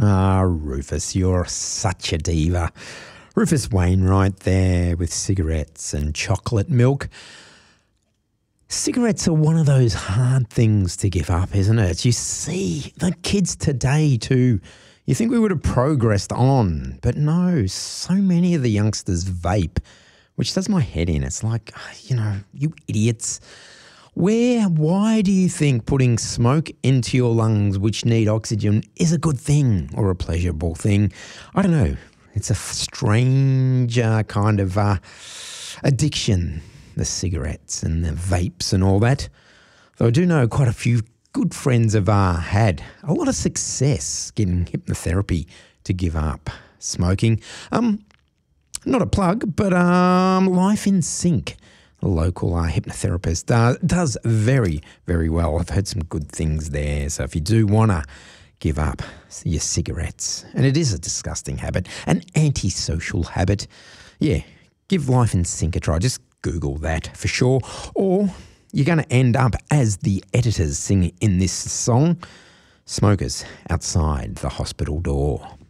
Ah, Rufus, you're such a diva. Rufus Wainwright there with cigarettes and chocolate milk. Cigarettes are one of those hard things to give up, isn't it? You see, the kids today too. You think we would have progressed on, but no, so many of the youngsters vape, which does my head in. It's like, you idiots. Why do you think putting smoke into your lungs, which need oxygen, is a good thing or a pleasurable thing? I don't know. It's a strange kind of addiction, the cigarettes and the vapes and all that. Though I do know quite a few good friends have had a lot of success getting hypnotherapy to give up smoking. Not a plug, but Life in Sync, a local hypnotherapist, does very, very well. I've heard some good things there. So if you do want to give up your cigarettes, and it is a disgusting habit, an antisocial habit, give Life in Sync a try. Just Google that for sure. Or you're going to end up as the editors sing in this song, smokers outside the hospital door.